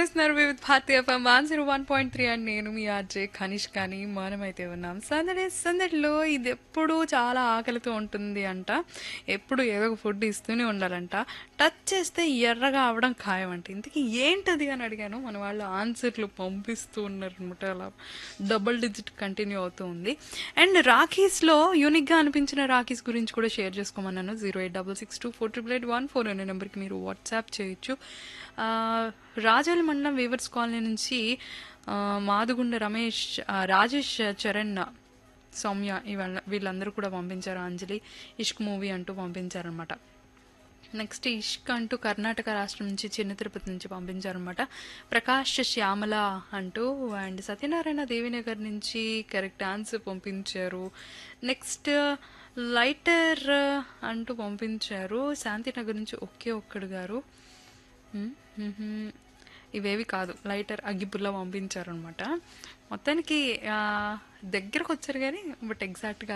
చేస్తున్నారు వివిధ భారతీయ ఎఫ్ఎం 101.3 అని నేను మీ ఆర్జే ఖనిష్ కానీ మనమైతే ఉన్నాం సందడిలో ఇది ఎప్పుడు చాలా ఆకలితో ఉంటుంది అంట. ఎప్పుడు ఏదో ఒక ఫుడ్ ఇస్తూనే ఉండాలంట. టచ్ చేస్తే ఎర్రగా అవడం ఖాయం అంట. ఇంతకీ ఏంటది అని అడిగాను. మన వాళ్ళు ఆన్సర్లు పంపిస్తూ ఉన్నారు అనమాట. అలా డబుల్ డిజిట్ కంటిన్యూ అవుతూ ఉంది. అండ్ రాఖీస్లో యూనిక్గా అనిపించిన రాఖీస్ గురించి కూడా షేర్ చేసుకోమన్నాను. 08662488814 అనే నెంబర్కి మీరు వాట్సాప్ చేయొచ్చు. రాజోల్ మండలం వీవర్స్ కాలనీ నుంచి మాదుగుండ రమేష్, రాజేష్, చరణ్, సౌమ్య వీళ్ళందరూ కూడా పంపించారు. అంజలి ఇష్క్ మూవీ అంటూ పంపించారనమాట. నెక్స్ట్ ఇష్క్ అంటూ కర్ణాటక రాష్ట్రం నుంచి చిన్న తిరుపతి నుంచి పంపించారనమాట. ప్రకాష్ శ్యామల అంటూ అండ్ సత్యనారాయణ దేవినగర్ నుంచి కరెక్ట్ ఆన్సర్ పంపించారు. నెక్స్ట్ లైటర్ అంటూ పంపించారు శాంతినగర్ నుంచి ఒకే ఒక్కడు గారు. ఇవేవి కాదు, లైటర్ అగ్గిపుల్ల పంపించారు అనమాట. మొత్తానికి దగ్గరకు వచ్చారు కానీ బట్ ఎగ్జాక్ట్గా